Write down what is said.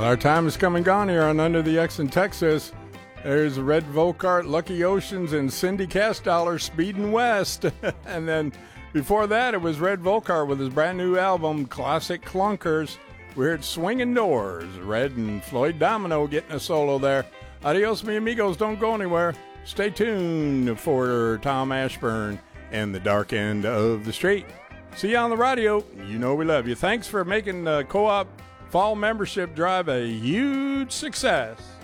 Our time is come and gone here on Under the X in Texas. There's Red Volkart, Lucky Oceans, and Cindy Castdollar speeding west. And then before that, it was Red Volkart with his brand new album, Classic Clunkers. We heard Swinging Doors, Red and Floyd Domino getting a solo there. Adios, mi amigos. Don't go anywhere. Stay tuned for Tom Ashburn and the Dark End of the Street. See you on the radio. You know we love you. Thanks for making the Co-op Fall membership drive a huge success.